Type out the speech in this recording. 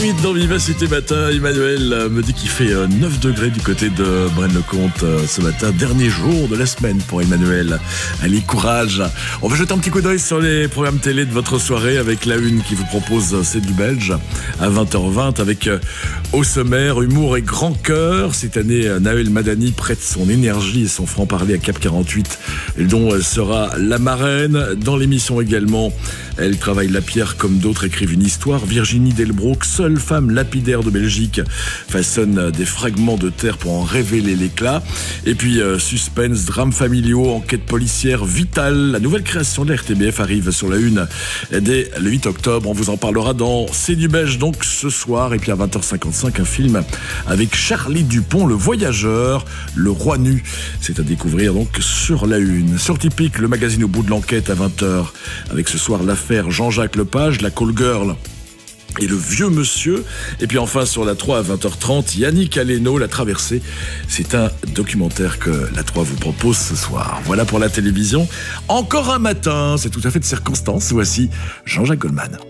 Et dans Vivacité Matin, Emmanuel me dit qu'il fait 9 degrés du côté de Braine-le-Comte ce matin. Dernier jour de la semaine pour Emmanuel. Allez, courage. On va jeter un petit coup d'œil sur les programmes télé de votre soirée avec la une qui vous propose C'est du Belge à 20h20 avec au sommaire humour et grand cœur. Cette année, Naël Madani prête son énergie et son franc-parler à Cap 48 dont elle sera la marraine. Dans l'émission également, elle travaille la pierre comme d'autres écrivent une histoire. Virginie Delbrook, seule femme lapidaire de Belgique, façonne des fragments de terre pour en révéler l'éclat. Et puis suspense, drames familiaux, enquête policière vitale. La nouvelle création de la RTBF arrive sur la une dès le 8 octobre. On vous en parlera dans C'est du Belge donc ce soir. Et puis à 20h55, un film avec Charlie Dupont, le voyageur, le roi nu. C'est à découvrir donc sur la une. Sur Typique, le magazine au bout de l'enquête à 20h avec ce soir l'affaire Jean-Jacques Lepage, la call girl et le vieux monsieur. Et puis enfin sur la 3 à 20h30, Yannick Aleno, La Traversée. C'est un documentaire que la 3 vous propose ce soir. Voilà pour la télévision. Encore un matin, c'est tout à fait de circonstance. Voici Jean-Jacques Goldman.